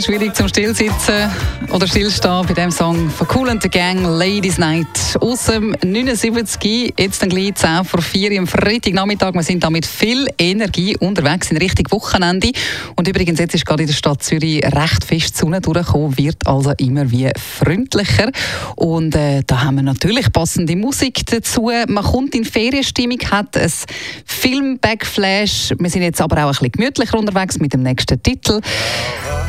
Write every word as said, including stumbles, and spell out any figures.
Schwierig zum Stillsitzen oder Stillstehen bei dem Song von Kool and the Gang, Ladies Night aus dem neunundsiebzig. Jetzt dann gleich zehn vor vier am Freitagnachmittag. Wir sind da mit viel Energie unterwegs in Richtung Wochenende. Und übrigens, jetzt ist gerade in der Stadt Zürich recht fest die Sonne durchgekommen, wird also immer wie freundlicher. Und äh, da haben wir natürlich passende Musik dazu. Man kommt in Ferienstimmung, hat ein Film-Backflash. Wir sind jetzt aber auch ein bisschen gemütlicher unterwegs mit dem nächsten Titel.